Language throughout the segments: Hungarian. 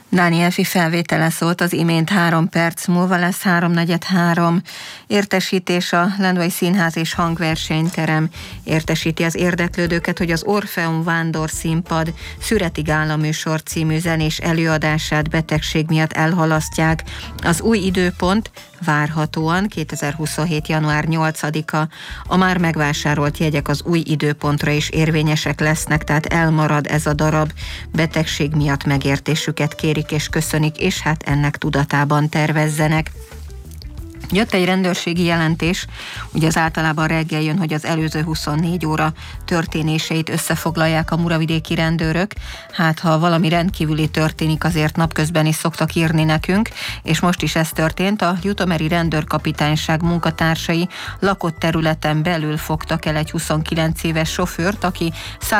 Dánielfi felvétele szólt az imént, 3 perc múlva lesz 3:43. Értesítés: a Lendvai Színház és Hangversenyterem értesíti az érdeklődőket, hogy az Orfeum Vándorszínpad Szüreti Gála műsor című zenés előadását betegség miatt elhalasztják. Az új időpont várhatóan 2027. január 8-a. A már megvásárolt jegyek az új időpontra is érvényesek lesznek, tehát elmarad ez a darab. Betegség miatt megértésüket kérik és köszönik, és hát ennek tudatában tervezzenek. Jött egy rendőrségi jelentés, ugye az általában reggel jön, hogy az előző 24 óra történéseit összefoglalják a muravidéki rendőrök. Hát ha valami rendkívüli történik, azért napközben is szoktak írni nekünk, és most is ez történt. A Jutomeri rendőrkapitányság munkatársai lakott területen belül fogtak el egy 29 éves sofőrt, aki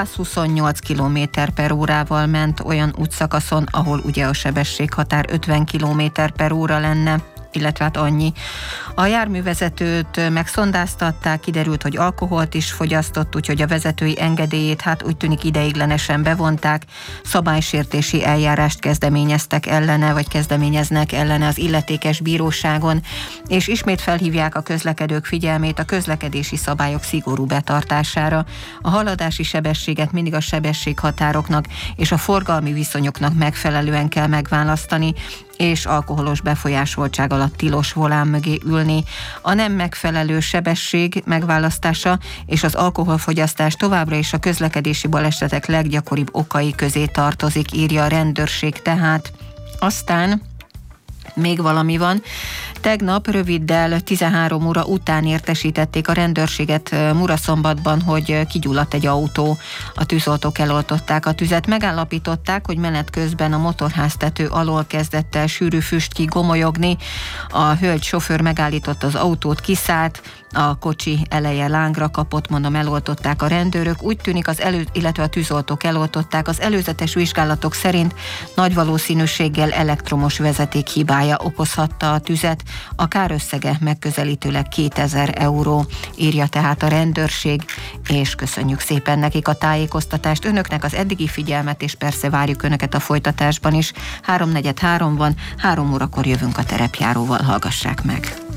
128 km/órával ment olyan útszakaszon, ahol ugye a sebességhatár 50 km/óra lenne, illetve hát annyi. A járművezetőt megszondáztatták, kiderült, hogy alkoholt is fogyasztott, úgyhogy a vezetői engedélyét hát úgy tűnik ideiglenesen bevonták, szabálysértési eljárást kezdeményeztek ellene, vagy kezdeményeznek ellene az illetékes bíróságon, és ismét felhívják a közlekedők figyelmét a közlekedési szabályok szigorú betartására. A haladási sebességet mindig a sebességhatároknak és a forgalmi viszonyoknak megfelelően kell megválasztani, és alkoholos befolyásoltság alatt tilos volán mögé ülni. A nem megfelelő sebesség megválasztása és az alkoholfogyasztás továbbra is a közlekedési balesetek leggyakoribb okai közé tartozik, írja a rendőrség tehát. Aztán még valami van. Tegnap röviddel 13 óra után értesítették a rendőrséget Muraszombatban, hogy kigyulladt egy autó. A tűzoltók eloltották a tüzet. Megállapították, hogy menet közben a motorháztető alól kezdett el sűrű füst kigomolyogni. A hölgy sofőr megállította az autót, kiszállt, a kocsi eleje lángra kapott, eloltották a rendőrök. Úgy tűnik, illetve a tűzoltók eloltották. Az előzetes vizsgálatok szerint nagy valószínűséggel elektromos vezeték hibája okozhatta a tüzet. A kárösszege megközelítőleg 2000 euró, írja tehát a rendőrség, és köszönjük szépen nekik a tájékoztatást, önöknek az eddigi figyelmet, és persze várjuk önöket a folytatásban is. 3:43 van, 3 órakor jövünk a terepjáróval, hallgassák meg.